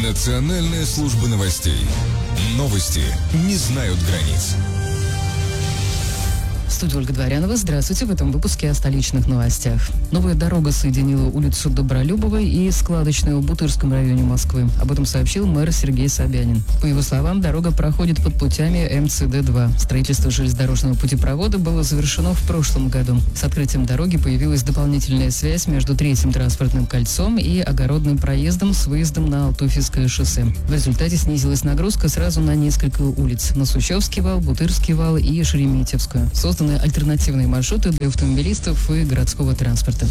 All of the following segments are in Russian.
Национальная служба новостей. Новости не знают границ. В студии Ольга Дворянова. Здравствуйте. В этом выпуске о столичных новостях. Новая дорога соединила улицу Добролюбовой и Складочную в Бутырском районе Москвы. Об этом сообщил мэр Сергей Собянин. По его словам, дорога проходит под путями МЦД-2. Строительство железнодорожного путепровода было завершено в прошлом году. С открытием дороги появилась дополнительная связь между Третьим транспортным кольцом и Огородным проездом с выездом на Алтуфьевское шоссе. В результате снизилась нагрузка сразу на несколько улиц: на Сущевский вал, Бутырский вал и Шереметьевскую. Созданы альтернативные маршруты для автомобилистов и городского транспорта.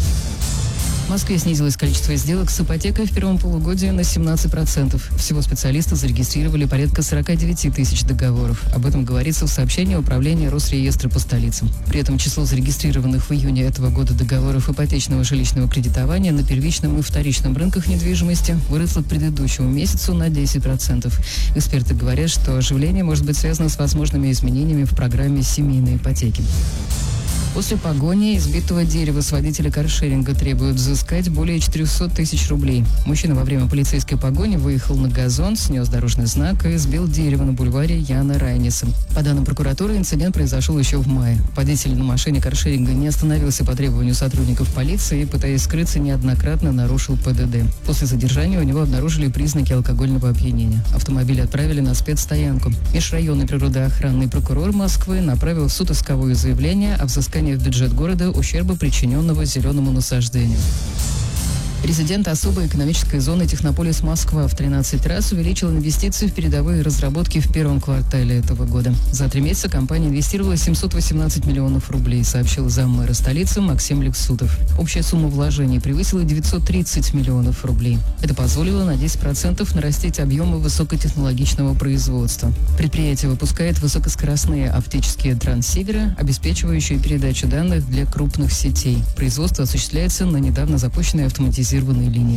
В Москве снизилось количество сделок с ипотекой в первом полугодии на 17%. Всего специалисты зарегистрировали порядка 49 тысяч договоров. Об этом говорится в сообщении Управления Росреестра по столицам. При этом число зарегистрированных в июне этого года договоров ипотечного жилищного кредитования на первичном и вторичном рынках недвижимости выросло к предыдущему месяцу на 10%. Эксперты говорят, что оживление может быть связано с возможными изменениями в программе семейной ипотеки. После погони избитого дерева с водителя каршеринга требуют взыскать более 400 тысяч рублей. Мужчина во время полицейской погони выехал на газон, снес дорожный знак и сбил дерево на бульваре Яна Райниса. По данным прокуратуры, инцидент произошел еще в мае. Водитель на машине каршеринга не остановился по требованию сотрудников полиции и, пытаясь скрыться, неоднократно нарушил ПДД. После задержания у него обнаружили признаки алкогольного опьянения. Автомобиль отправили на спецстоянку. Межрайонный природоохранный прокурор Москвы направил в суд исковое заявление о взыскании в бюджет города ущерба, причиненного зеленому насаждению. Президент особой экономической зоны Технополис Москва в 13 раз увеличил инвестиции в передовые разработки в первом квартале этого года. За 3 месяца компания инвестировала 718 миллионов рублей, сообщил заммэра столицы Максим Лексутов. Общая сумма вложений превысила 930 миллионов рублей. Это позволило на 10% нарастить объемы высокотехнологичного производства. Предприятие выпускает высокоскоростные оптические транссиверы, обеспечивающие передачу данных для крупных сетей. Производство осуществляется на недавно запущенной автоматизированной линии.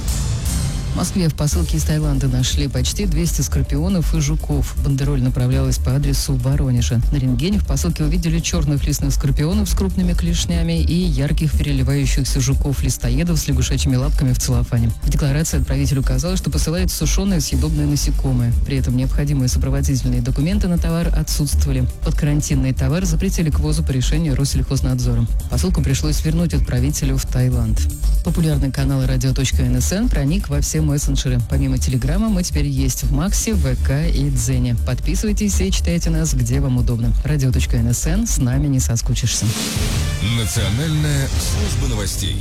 В Москве в посылке из Таиланда нашли почти 200 скорпионов и жуков. Бандероль направлялась по адресу Воронежа. На рентгене в посылке увидели черных лесных скорпионов с крупными клешнями и ярких переливающихся жуков-листоедов с лягушачьими лапками в целлофане. В декларации отправитель указал, что посылает сушеные съедобные насекомые. При этом необходимые сопроводительные документы на товар отсутствовали. Подкарантинный товар запретили к ввозу по решению Россельхознадзора. Посылку пришлось вернуть отправителю в Таиланд. Популярный канал radio.nsn проник во все мессенджеры. Помимо Телеграма мы теперь есть в Максе, ВК и Дзене. Подписывайтесь и читайте нас, где вам удобно. Radio.nsn, с нами не соскучишься. Национальная служба новостей.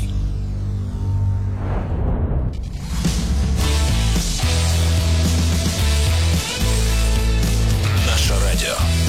Наше радио.